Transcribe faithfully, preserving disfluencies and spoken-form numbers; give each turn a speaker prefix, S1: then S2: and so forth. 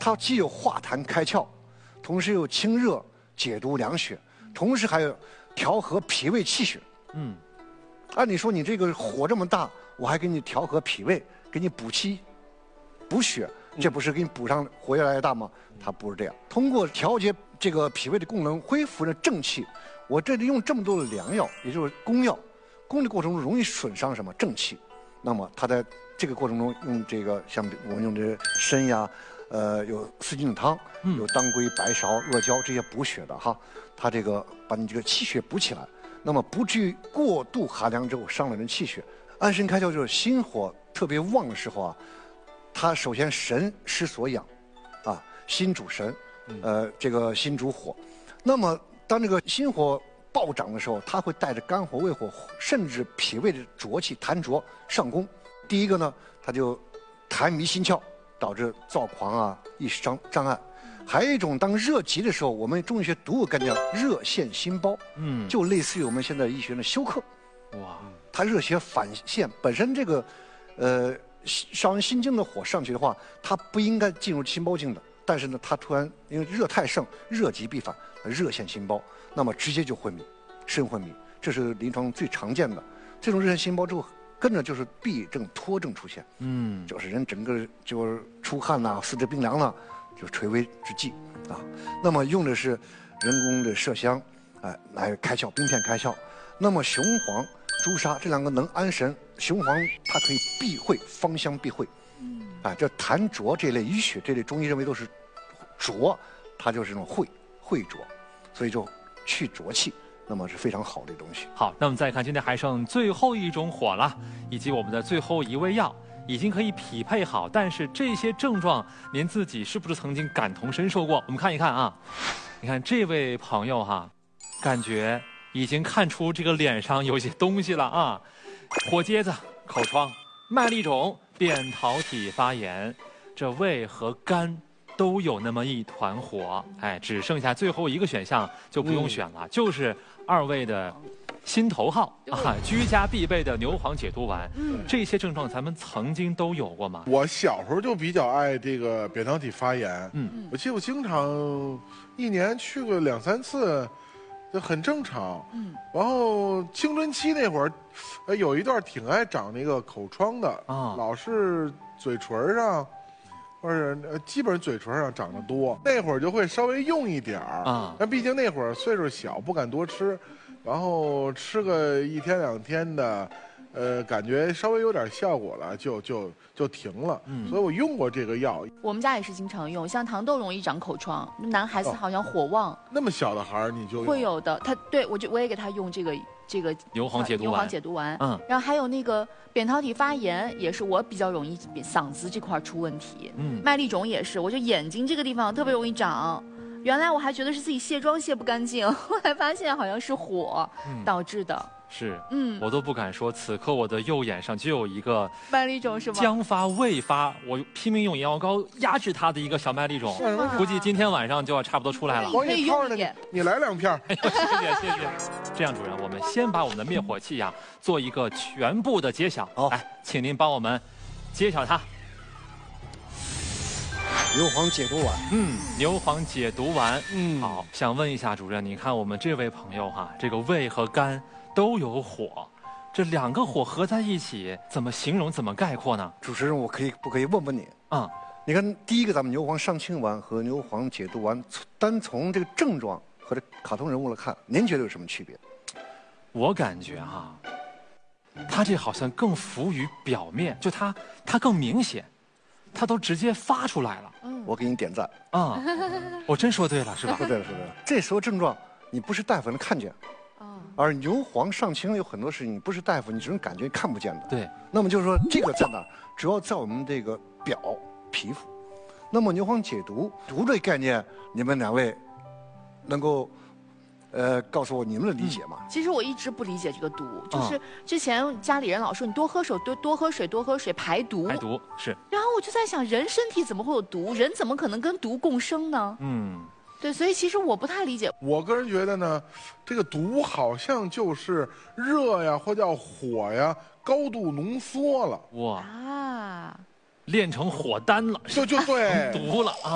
S1: 它既有化痰开窍，同时又清热解毒凉血，同时还有调和脾胃气血。嗯，按理说你这个火这么大，我还给你调和脾胃，给你补气、补血，这不是给你补上火越来越大吗？它不是这样。通过调节这个脾胃的功能，恢复了正气，我这里用这么多的良药，也就是功药，功的过程中容易损伤什么正气。那么它在这个过程中用这个像我们用这参呀，呃，有四季汤，有当归、白芍、阿胶这些补血的哈，它这个把你这个气血补起来，那么不至于过度寒凉之后伤了人气血。安神开窍就是心火特别旺的时候啊，它首先神失所养，啊，心主神，呃，这个心主火，那么当这个心火暴涨的时候，它会带着肝火、胃火，甚至脾胃的浊气、痰浊上攻。第一个呢，它就痰迷心窍，导致躁狂啊、意识障障碍。还有一种，当热极的时候，我们中医学独有概念叫热现心包，嗯，就类似于我们现在医学的休克。哇，它热邪反现，本身这个，呃，伤人心经的火上去的话，它不应该进入心包经的。但是呢，它突然因为热太盛，热极必反，热现心包，那么直接就昏迷，肾昏迷，这是临床最常见的。这种热现心包之后，跟着就是痹症、脱症出现，嗯，就是人整个就是出汗呐、四肢冰凉了，就是垂危之际啊。那么用的是人工的麝香，哎、呃，来开窍，冰片开窍。那么雄黄、朱砂这两个能安神，雄黄它可以避秽，芳香避秽。嗯，啊，这痰浊这类淤血这类中医认为都是浊，它就是这种秽秽浊，所以就去浊气，那么是非常好的东西。
S2: 好，那我们再看今天还剩最后一种火了，以及我们的最后一味药已经可以匹配好，但是这些症状您自己是不是曾经感同身受过？我们看一看啊，你看这位朋友哈，感觉已经看出这个脸上有些东西了啊，火疖子、口疮、麦粒肿、扁桃体发炎，这胃和肝都有那么一团火，哎，只剩下最后一个选项就不用选了，嗯、就是二位的心头好啊，居家必备的牛黄解毒丸。嗯，这些症状咱们曾经都有过吗？
S3: 我小时候就比较爱这个扁桃体发炎，嗯，我记得我经常一年去个两三次。这很正常，嗯，然后青春期那会儿，呃，有一段挺爱长那个口疮的啊，老是嘴唇上，或者呃，基本嘴唇上长得多，那会儿就会稍微用一点儿啊，但毕竟那会儿岁数小，不敢多吃，然后吃个一天两天的。呃，感觉稍微有点效果了，就就就停了。嗯，所以我用过这个药。
S4: 我们家也是经常用，像糖豆容易长口疮，男孩子好像火旺。哦、
S3: 那么小的孩儿你就
S4: 会有的，他对我就我也给他用这个这个
S2: 牛黄解毒丸。
S4: 牛黄解毒丸，嗯，然后还有那个扁桃体发炎，也是我比较容易嗓子这块出问题。嗯，麦粒肿也是，我就眼睛这个地方特别容易长。原来我还觉得是自己卸妆卸不干净，后来发现好像是火导致的。嗯
S2: 是，嗯，我都不敢说，此刻我的右眼上就有一个
S4: 麦粒肿，是吗？
S2: 将发未发，我拼命用眼药膏压制它的一个小麦粒肿，估计今天晚上就要差不多出来了。
S4: 可以用一点，
S3: 你来两片。
S2: 哎呦，谢谢谢谢。这样，主任，我们先把我们的灭火器呀做一个全部的揭晓。来，请您帮我们揭晓它。
S1: 牛黄解毒丸，
S2: 嗯，牛黄解毒丸，嗯，好，想问一下主任，你看我们这位朋友哈，这个胃和肝都有火，这两个火合在一起，怎么形容？怎么概括呢？
S1: 主持人，我可以不可以问问你啊、嗯？你看，第一个咱们牛黄上清丸和牛黄解毒丸，单从这个症状和这卡通人物来看，您觉得有什么区别？
S2: 我感觉哈，它这好像更浮于表面，就它它更明显。他都直接发出来了，
S1: 嗯，我给你点赞
S2: 啊！我真说对了，是吧？
S1: 说对了，说对了。这时候症状你不是大夫能看见，啊，而牛黄上清有很多事情你不是大夫，你只能感觉看不见的。
S2: 对。
S1: 那么就是说这个在哪？主要在我们这个表皮肤。那么牛黄解毒毒这概念，你们两位能够呃告诉我你们的理解吗？
S4: 其实我一直不理解这个毒，就是之前家里人老说你多喝水，多多喝水，多喝水排毒。
S2: 排毒是。
S4: 然后我就在想，人身体怎么会有毒？人怎么可能跟毒共生呢？嗯，对，所以其实我不太理解。
S3: 我个人觉得呢，这个毒好像就是热呀，或叫火呀，高度浓缩了。
S2: 哇啊，练成火丹了，
S3: 就就对，
S2: 毒了啊。